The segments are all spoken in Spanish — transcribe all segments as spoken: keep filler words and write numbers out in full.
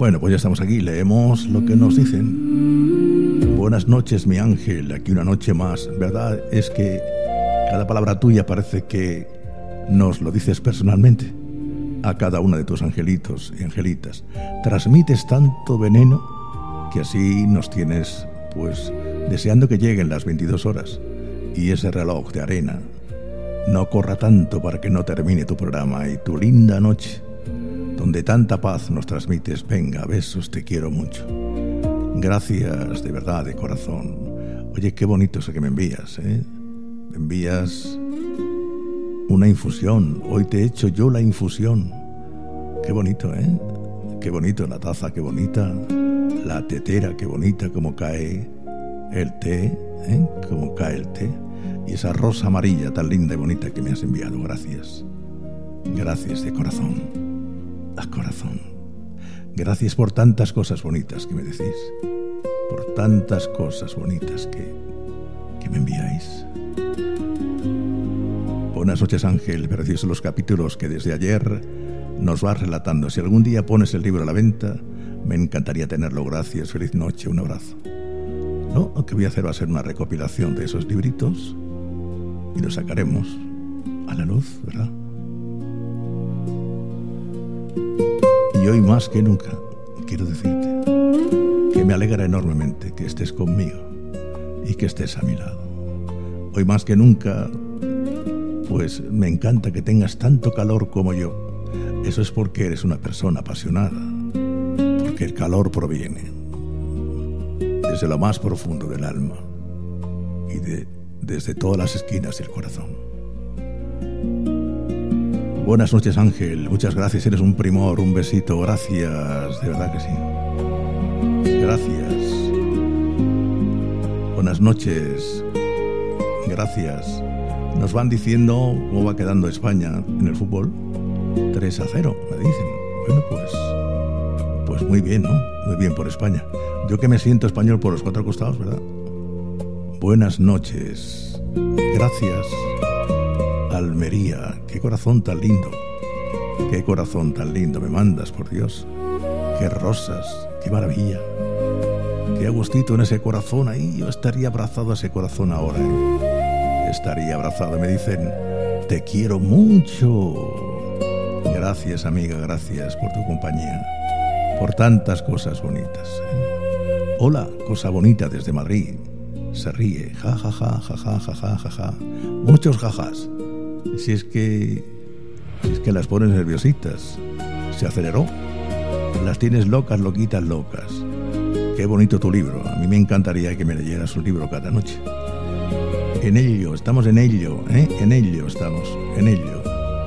Bueno, pues ya estamos aquí, leemos lo que nos dicen. Buenas noches, mi ángel, aquí una noche más. Verdad es que cada palabra tuya parece que nos lo dices personalmente a cada una de tus angelitos y angelitas. Transmites tanto veneno que así nos tienes, pues, deseando que lleguen las veintidós horas y ese reloj de arena no corra tanto para que no termine tu programa y tu linda noche, donde tanta paz nos transmites. Venga, besos, te quiero mucho. Gracias, de verdad, de corazón. Oye, qué bonito eso que me envías, ¿eh? Me envías una infusión. Hoy te he hecho yo la infusión. Qué bonito, ¿eh? Qué bonito la taza, qué bonita. La tetera, qué bonita, como cae el té, ¿eh? Como cae el té. Y esa rosa amarilla tan linda y bonita que me has enviado. Gracias. Gracias de corazón. A corazón. Gracias por tantas cosas bonitas que me decís. Por tantas cosas bonitas que, que me enviáis. Buenas noches, Ángel. Preciosos los capítulos que desde ayer nos vas relatando. Si algún día pones el libro a la venta, me encantaría tenerlo. Gracias. Feliz noche. Un abrazo. No, lo que voy a hacer va a ser una recopilación de esos libritos y los sacaremos a la luz, ¿verdad? Y hoy más que nunca quiero decirte que me alegra enormemente que estés conmigo y que estés a mi lado. Hoy más que nunca, pues me encanta que tengas tanto calor como yo. Eso es porque eres una persona apasionada, porque el calor proviene desde lo más profundo del alma y de, desde todas las esquinas del corazón. Buenas noches, Ángel. Muchas gracias. Eres un primor. Un besito. Gracias. De verdad que sí. Gracias. Buenas noches. Gracias. Nos van diciendo cómo va quedando España en el fútbol. tres a cero, me dicen. Bueno, pues, pues muy bien, ¿no? Muy bien por España. Yo que me siento español por los cuatro costados, ¿verdad? Buenas noches. Gracias. Almería, qué corazón tan lindo. Qué corazón tan lindo me mandas, por Dios. Qué rosas, qué maravilla. Qué agustito en ese corazón ahí. Yo estaría abrazado a ese corazón ahora, ¿eh? Estaría abrazado. Me dicen, te quiero mucho. Gracias, amiga, gracias por tu compañía. Por tantas cosas bonitas, ¿eh? Hola, cosa bonita desde Madrid. Se ríe, ja, ja, ja, ja, ja, ja, ja, ja, ja. Muchos jajas. Si es que, si es que las pones nerviositas. Se aceleró. Las tienes locas, loquitas, locas. Qué bonito tu libro. A mí me encantaría que me leyeras un libro cada noche. En ello, estamos en ello, ¿eh? En ello estamos, en ello.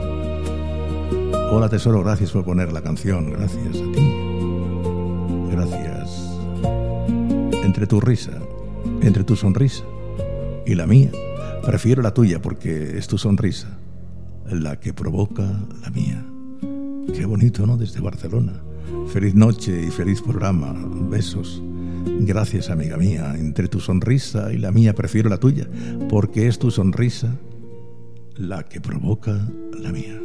Hola, tesoro, gracias por poner la canción. Gracias a ti. Gracias. Entre tu risa, entre tu sonrisa y la mía, prefiero la tuya porque es tu sonrisa la que provoca la mía. Qué bonito, ¿no? Desde Barcelona. Feliz noche y feliz programa. Besos. Gracias, amiga mía. Entre tu sonrisa y la mía, prefiero la tuya porque es tu sonrisa la que provoca la mía.